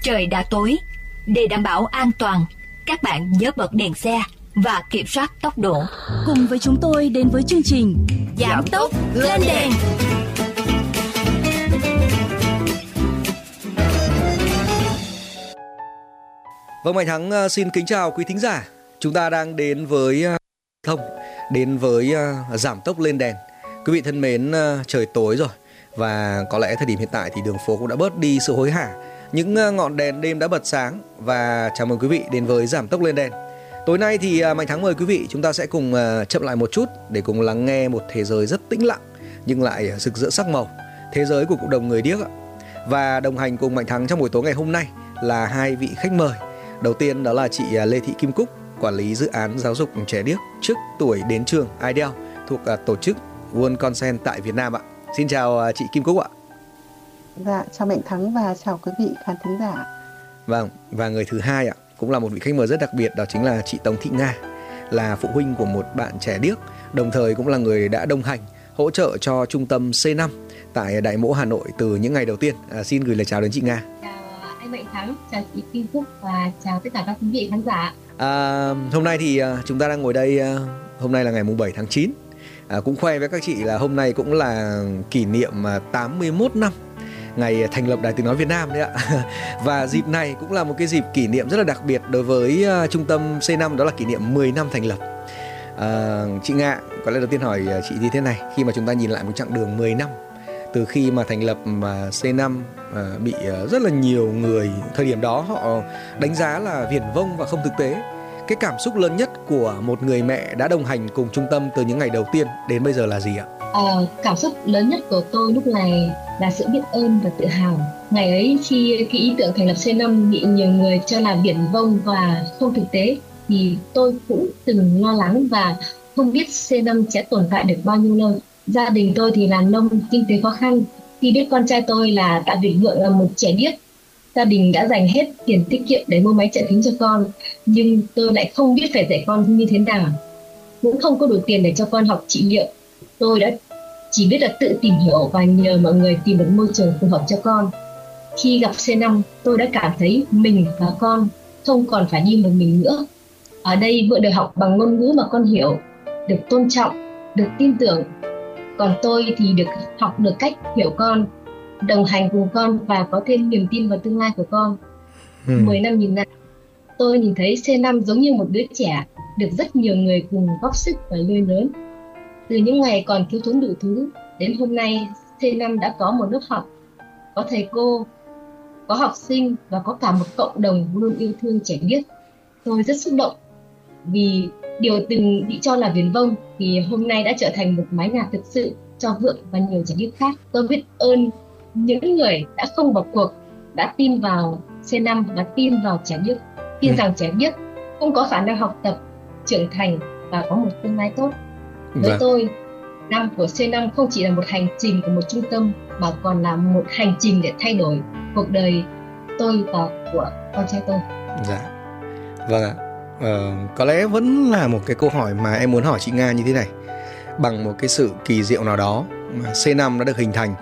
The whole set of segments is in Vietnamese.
trời đã tối. Để đảm bảo an toàn, các bạn nhớ bật đèn xe và kiểm soát tốc độ. Cùng với chúng tôi đến với chương trình Giảm tốc lên đèn. Vâng, Mạnh Thắng xin kính chào quý thính giả. Chúng ta đang đến với giảm tốc lên đèn. Quý vị thân mến, trời tối rồi và có lẽ thời điểm hiện tại thì đường phố cũng đã bớt đi sự hối hả. Những ngọn đèn đêm đã bật sáng và chào mừng quý vị đến với giảm tốc lên đèn. Tối nay thì Mạnh Thắng mời quý vị chúng ta sẽ cùng chậm lại một chút để cùng lắng nghe một thế giới rất tĩnh lặng nhưng lại rực rỡ sắc màu, thế giới của cộng đồng người điếc ạ. Và đồng hành cùng Mạnh Thắng trong buổi tối ngày hôm nay là hai vị khách mời. Đầu tiên đó là chị Lê Thị Kim Cúc, quản lý dự án giáo dục trẻ điếc trước tuổi đến trường IDEO thuộc tổ chức World Consent tại Việt Nam ạ. Xin chào chị Kim Cúc ạ. Dạ, chào Mạnh Thắng và chào quý vị khán thính giả. Vâng, và người thứ hai ạ, cũng là một vị khách mời rất đặc biệt, đó chính là chị Tống Thị Nga, là phụ huynh của một bạn trẻ điếc, đồng thời cũng là người đã đồng hành hỗ trợ cho trung tâm C5 tại Đại Mỗ Hà Nội từ những ngày đầu tiên. Xin gửi lời chào đến chị Nga. Chào anh Mạnh Thắng, chào chị Kim Cúc và chào tất cả các quý vị khán giả. Hôm nay thì chúng ta đang ngồi đây, hôm nay là ngày 7 tháng 9. Cũng khoe với các chị là hôm nay cũng là kỷ niệm 81 năm ngày thành lập Đài Tiếng Nói Việt Nam đấy ạ. Và dịp này cũng là một cái dịp kỷ niệm rất là đặc biệt đối với trung tâm C5, đó là kỷ niệm 10 năm thành lập. Chị Nga, có lẽ đầu tiên hỏi chị như thế này, khi mà chúng ta nhìn lại một chặng đường 10 năm từ khi mà thành lập mà C5 bị rất là nhiều người thời điểm đó họ đánh giá là viển vông và không thực tế, cái cảm xúc lớn nhất của một người mẹ đã đồng hành cùng trung tâm từ những ngày đầu tiên đến bây giờ là gì ạ? Cảm xúc lớn nhất của tôi lúc này là sự biết ơn và tự hào. Ngày ấy khi cái ý tưởng thành lập C5 bị nhiều người cho là viển vông và không thực tế thì tôi cũng từng lo lắng và không biết C5 sẽ tồn tại được bao nhiêu lâu. Gia đình tôi thì làm nông, kinh tế khó khăn. Khi biết con trai tôi là Tạ Việt Vượng là một trẻ điếc, gia đình đã dành hết tiền tiết kiệm để mua máy trợ thính cho con, nhưng tôi lại không biết phải dạy con như thế nào, cũng không có đủ tiền để cho con học trị liệu. Tôi đã chỉ biết là tự tìm hiểu và nhờ mọi người tìm được môi trường phù hợp cho con. Khi gặp C5, tôi đã cảm thấy mình và con không còn phải đi một mình nữa. Ở đây vợ được học bằng ngôn ngữ mà con hiểu, được tôn trọng, được tin tưởng. Còn tôi thì được học được cách hiểu con, đồng hành cùng con và có thêm niềm tin vào tương lai của con. 10 năm nhìn lại, tôi nhìn thấy C5 giống như một đứa trẻ được rất nhiều người cùng góp sức và nuôi lớn. Từ những ngày còn thiếu thốn đủ thứ, đến hôm nay C5 đã có một lớp học, có thầy cô, có học sinh và có cả một cộng đồng luôn yêu thương trẻ điếc. Tôi rất xúc động vì điều từng bị cho là viển vông thì hôm nay đã trở thành một mái nhà thực sự cho Vượng và nhiều trẻ điếc khác. Tôi biết ơn những người đã không bỏ cuộc, đã tin vào C5 và tin vào trẻ điếc, tin rằng trẻ điếc không có khả năng học tập, trưởng thành và có một tương lai tốt. Với tôi, năm của C5 không chỉ là một hành trình của một trung tâm mà còn là một hành trình để thay đổi cuộc đời tôi và của con trai tôi. Dạ, vâng ạ. Có lẽ vẫn là một cái câu hỏi mà em muốn hỏi chị Nga như thế này. Bằng một cái sự kỳ diệu nào đó mà C5 đã được hình thành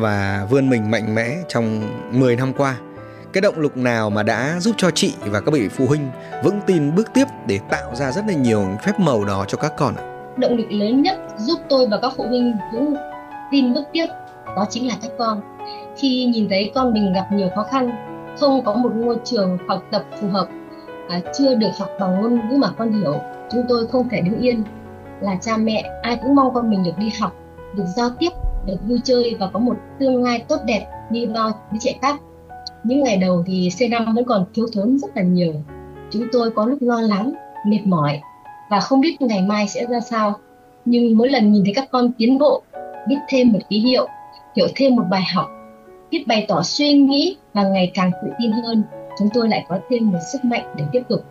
và vươn mình mạnh mẽ trong 10 năm qua, cái động lực nào mà đã giúp cho chị và các vị phụ huynh vững tin bước tiếp để tạo ra rất là nhiều phép màu đó cho các con ạ? Động lực lớn nhất giúp tôi và các phụ huynh vững tin bước tiếp đó chính là các con. Khi nhìn thấy con mình gặp nhiều khó khăn, không có một môi trường học tập phù hợp, chưa được học bằng ngôn ngữ mà con hiểu, chúng tôi không thể đứng yên. Là cha mẹ, ai cũng mong con mình được đi học, được giao tiếp, được vui chơi và có một tương lai tốt đẹp như bao đứa trẻ khác. Những ngày đầu thì C5 vẫn còn thiếu thốn rất là nhiều. Chúng tôi có lúc lo lắng, mệt mỏi và không biết ngày mai sẽ ra sao. Nhưng mỗi lần nhìn thấy các con tiến bộ, biết thêm một ký hiệu, hiểu thêm một bài học, biết bày tỏ suy nghĩ và ngày càng tự tin hơn, chúng tôi lại có thêm một sức mạnh để tiếp tục.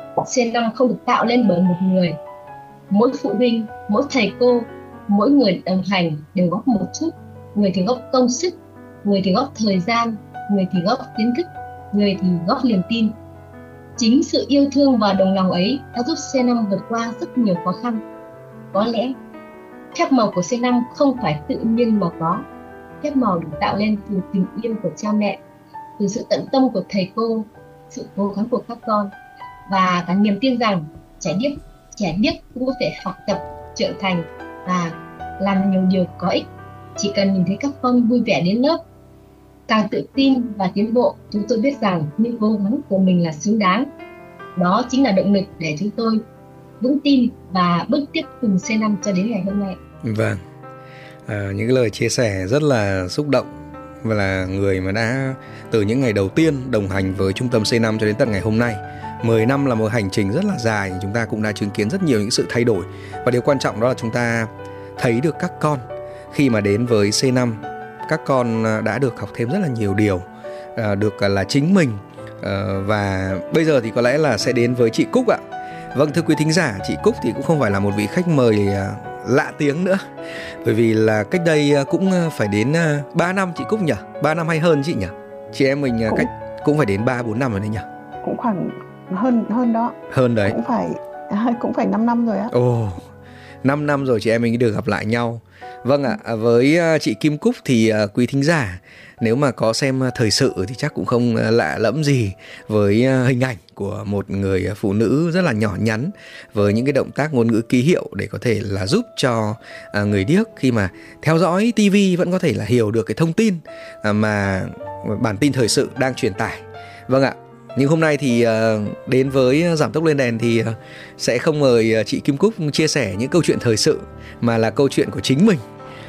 C5 không được tạo lên bởi một người. Mỗi phụ huynh, mỗi thầy cô, mỗi người đồng hành đều góp một chút. Người thì góp công sức, người thì góp thời gian, người thì góp kiến thức, người thì góp niềm tin. Chính sự yêu thương và đồng lòng ấy đã giúp C5 vượt qua rất nhiều khó khăn. Có lẽ phép màu của C5 không phải tự nhiên mà có. Phép màu được tạo lên từ tình yêu của cha mẹ, từ sự tận tâm của thầy cô, sự cố gắng của các con và cả niềm tin rằng trẻ điếc cũng có thể học tập, trưởng thành và làm nhiều điều có ích. Chỉ cần nhìn thấy các con vui vẻ đến lớp, càng tự tin và tiến bộ, chúng tôi biết rằng những cố gắng của mình là xứng đáng. Đó chính là động lực để chúng tôi vững tin và bước tiếp cùng C5 cho đến ngày hôm nay. Vâng, những cái lời chia sẻ rất là xúc động, và là người mà đã từ những ngày đầu tiên đồng hành với trung tâm C5 cho đến tận ngày hôm nay. 10 năm là một hành trình rất là dài, chúng ta cũng đã chứng kiến rất nhiều những sự thay đổi. Và điều quan trọng đó là chúng ta thấy được các con khi mà đến với C5, các con đã được học thêm rất là nhiều điều, được là chính mình. Và bây giờ thì có lẽ là sẽ đến với chị Cúc ạ. Vâng, thưa quý thính giả, chị Cúc thì cũng không phải là một vị khách mời lạ tiếng nữa, bởi vì là cách đây cũng phải đến 3 năm chị Cúc nhỉ? 3 năm hay hơn chị nhỉ? Chị em mình cách cũng phải đến 3-4 năm rồi đấy nhỉ? Cũng khoảng hơn đó. Hơn đấy. Cũng phải 5 năm rồi á. Ồ, 5 năm rồi chị em mình được gặp lại nhau. Vâng ạ, với chị Kim Cúc thì quý thính giả nếu mà có xem thời sự thì chắc cũng không lạ lẫm gì với hình ảnh của một người phụ nữ rất là nhỏ nhắn, với những cái động tác ngôn ngữ ký hiệu để có thể là giúp cho người điếc khi mà theo dõi TV vẫn có thể là hiểu được cái thông tin mà bản tin thời sự đang truyền tải. Vâng ạ. Nhưng hôm nay thì đến với Giảm Tốc Lên Đèn thì sẽ không mời chị Kim Cúc chia sẻ những câu chuyện thời sự, mà là câu chuyện của chính mình.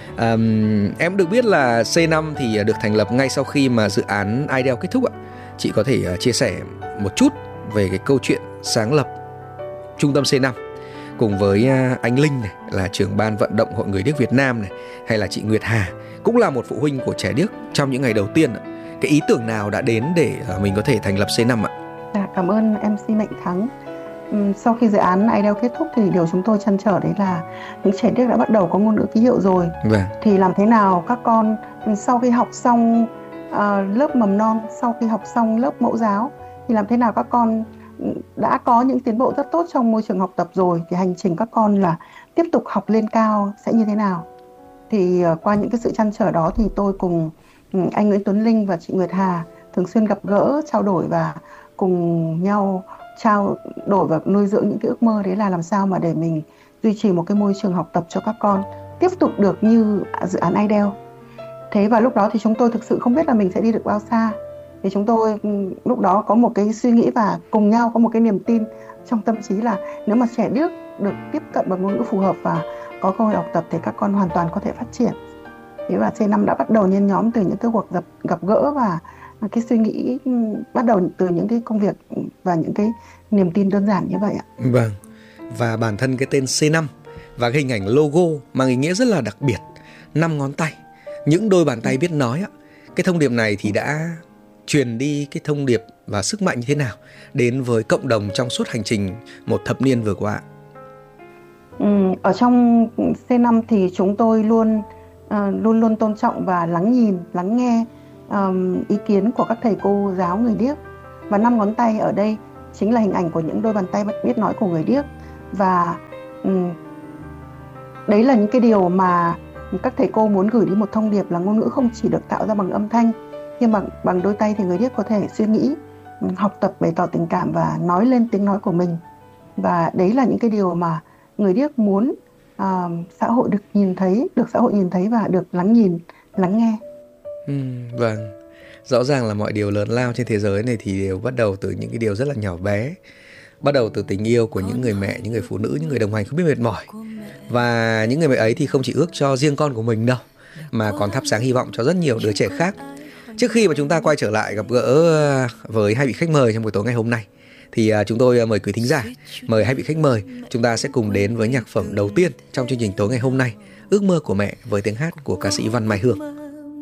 Em được biết là C5 thì được thành lập ngay sau khi mà dự án IDEO kết thúc ạ. Chị có thể chia sẻ một chút về cái câu chuyện sáng lập trung tâm C5 cùng với anh Linh này, là trưởng ban vận động Hội Người Điếc Việt Nam này, hay là chị Nguyệt Hà cũng là một phụ huynh của trẻ điếc trong những ngày đầu tiên ạ. Cái ý tưởng nào đã đến để mình có thể thành lập C5 ạ? Cảm ơn MC Mạnh Thắng. Sau khi dự án IDEO kết thúc thì điều chúng tôi trăn trở đấy là những trẻ điếc đã bắt đầu có ngôn ngữ ký hiệu rồi. Vâng. Thì làm thế nào các con sau khi học xong lớp mầm non, sau khi học xong lớp mẫu giáo, thì làm thế nào các con đã có những tiến bộ rất tốt trong môi trường học tập rồi, thì hành trình các con là tiếp tục học lên cao sẽ như thế nào? Thì qua những cái sự trăn trở đó thì tôi cùng anh Nguyễn Tuấn Linh và chị Nguyệt Hà thường xuyên gặp gỡ, trao đổi và cùng nhau trao đổi và nuôi dưỡng những cái ước mơ đấy, là làm sao mà để mình duy trì một cái môi trường học tập cho các con tiếp tục được như dự án IDEO. Thế và lúc đó thì chúng tôi thực sự không biết là mình sẽ đi được bao xa. Thì chúng tôi lúc đó có một cái suy nghĩ và cùng nhau có một cái niềm tin trong tâm trí là nếu mà trẻ điếc được tiếp cận bằng ngôn ngữ phù hợp và có cơ hội học tập thì các con hoàn toàn có thể phát triển. Thế và C5 đã bắt đầu nhen nhóm từ những cái cuộc gặp gỡ và cái suy nghĩ bắt đầu từ những cái công việc và những cái niềm tin đơn giản như vậy ạ. Vâng. Và bản thân cái tên C5 và cái hình ảnh logo mang ý nghĩa rất là đặc biệt, 5 ngón tay, những đôi bàn tay biết nói ạ. Cái thông điệp này thì đã truyền đi cái thông điệp và sức mạnh như thế nào đến với cộng đồng trong suốt hành trình một thập niên vừa qua? Ở trong C5 thì chúng tôi luôn tôn trọng và lắng nghe ý kiến của các thầy cô giáo người điếc. Và 5 ngón tay ở đây chính là hình ảnh của những đôi bàn tay biết nói của người điếc. Và đấy là những cái điều mà các thầy cô muốn gửi đi một thông điệp là ngôn ngữ không chỉ được tạo ra bằng âm thanh, nhưng bằng đôi tay thì người điếc có thể suy nghĩ, học tập, bày tỏ tình cảm và nói lên tiếng nói của mình. Và đấy là những cái điều mà người điếc muốn xã hội được xã hội nhìn thấy và được lắng nghe. Vâng. Rõ ràng là mọi điều lớn lao trên thế giới này thì đều bắt đầu từ những cái điều rất là nhỏ bé, bắt đầu từ tình yêu của những người mẹ, những người phụ nữ, những người đồng hành không biết mệt mỏi. Và những người mẹ ấy thì không chỉ ước cho riêng con của mình đâu, mà còn thắp sáng hy vọng cho rất nhiều đứa trẻ khác. Trước khi mà chúng ta quay trở lại gặp gỡ với hai vị khách mời trong buổi tối ngày hôm nay, thì chúng tôi mời quý thính giả, mời hai vị khách mời, chúng ta sẽ cùng đến với nhạc phẩm đầu tiên trong chương trình tối ngày hôm nay, Ước mơ của mẹ, với tiếng hát của ca sĩ Văn Mai Hương.